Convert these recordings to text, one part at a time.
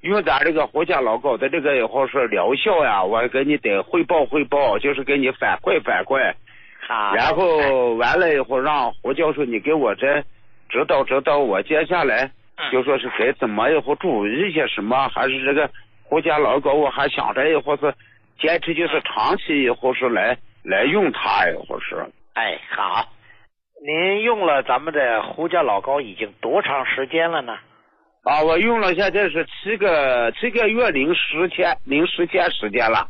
用咱这个胡家老高的这个以后是疗效呀，我给你得汇报，就是给你反馈。 好。 然后完了以后让胡教授你给我这指导我接下来就说是该怎么以后注意一些什么，还是这个胡家老高我还想着以后是坚持就是长期以后是来用它以后是。 哎，好。您用了咱们的胡家老高已经多长时间了呢？ 我用了现在是7个月零10天时间了。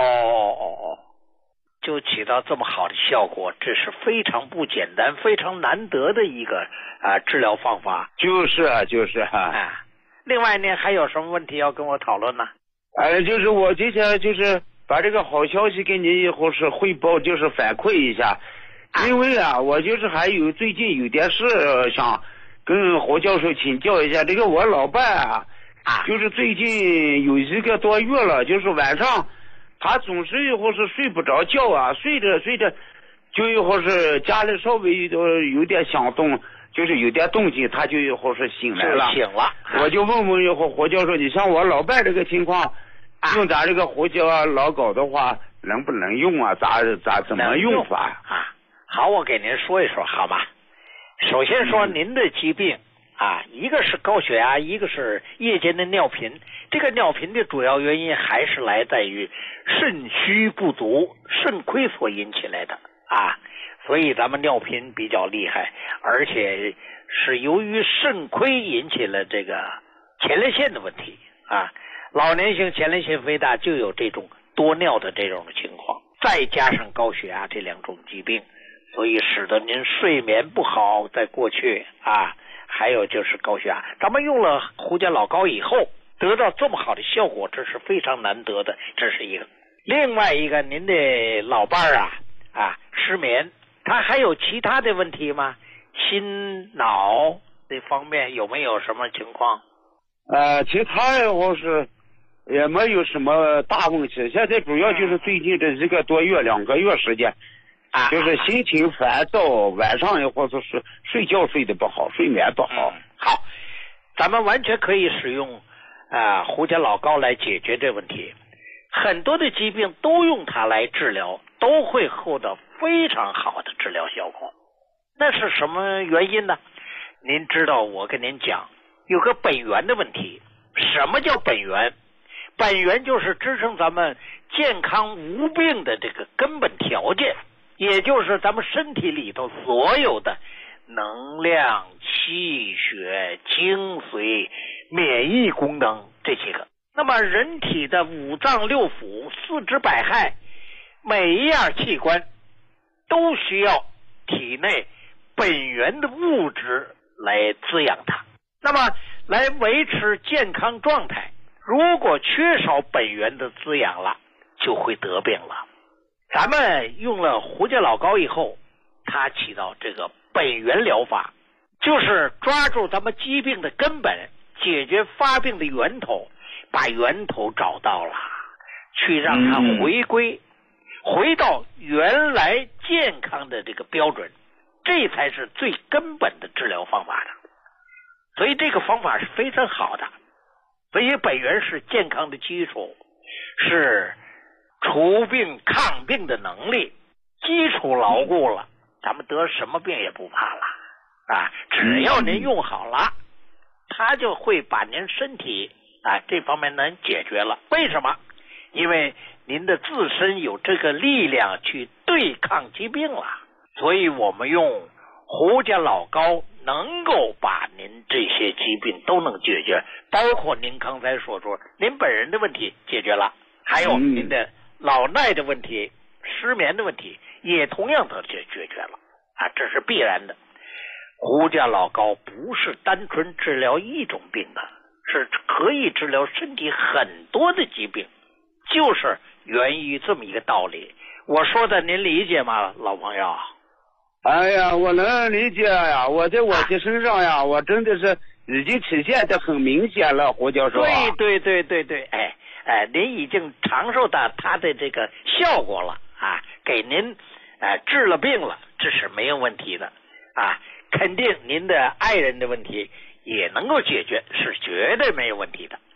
就起到这么好的效果，这是非常不简单、非常难得的一个治疗方法。 就是另外呢，还有什么问题要跟我讨论呢？ 就是我今天就是把这个好消息给你以后是汇报，就是反馈一下。因为我就是还有最近有点事想跟胡教授请教一下。这个我老伴就是最近有1个多月了，就是晚上他总是以后是睡不着觉睡着就以后是家里稍微有点响动，就是有点动静，他就以后是醒来了。我就问以后胡教授，你像我老伴这个情况，用咱这个胡家老高的话能不能用咋怎么用法好，我给您说一说好吧。首先说您的疾病一个是高血压，一个是夜间的尿频。这个尿频的主要原因还是来自于肾虚不足、肾亏所引起来的所以咱们尿频比较厉害，而且是由于肾亏引起了这个前列腺的问题老年性前列腺肥大就有这种多尿的这种情况，再加上高血压这2种疾病，所以使得您睡眠不好，在过去还有就是高血压。咱们用了胡家老高以后得到这么好的效果，这是非常难得的，这是一个。另外一个，您的老伴失眠，他还有其他的问题吗？心脑这方面有没有什么情况？ 其他的话是也没有什么大问题，现在主要就是最近这1个多月2个月时间就是心情烦躁，晚上也或者是睡觉睡得不好，睡眠不好。 好，咱们完全可以使用胡家老高来解决这问题。很多的疾病都用它来治疗，都会获得非常好的治疗效果。那是什么原因呢？您知道，我跟您讲有个本源的问题。什么叫本源？本源就是支撑咱们健康无病的这个根本条件，也就是咱们身体里头所有的能量、气血、精髓、免疫功能这些个。那么人体的5脏6腑、4肢百骸，每一样器官都需要体内本源的物质来滋养它，那么来维持健康状态。如果缺少本源的滋养了，就会得病了。咱们用了胡家老高以后，它起到这个本源疗法，就是抓住咱们疾病的根本，解决发病的源头，把源头找到了，去让它回到原来健康的这个标准，这才是最根本的治疗方法的。所以这个方法是非常好的。所以本源是健康的基础，是除病抗病的能力，基础牢固了，咱们得什么病也不怕了只要您用好了，它就会把您身体这方面能解决了。为什么？因为您的自身有这个力量去对抗疾病了。所以我们用胡家老高能够把您这些疾病都能解决，包括您刚才所说您本人的问题解决了，还有您的老耐的问题、失眠的问题也同样的解决了这是必然的。胡家老高不是单纯治疗一种病的，是可以治疗身体很多的疾病，就是源于这么一个道理。我说的您理解吗，老朋友？ 哎呀，我能理解呀，我在我的身上呀，我真的是已经体现的很明显了，胡教授对，您已经尝受到它的这个效果了给您治了病了，这是没有问题的肯定您的爱人的问题也能够解决，是绝对没有问题的。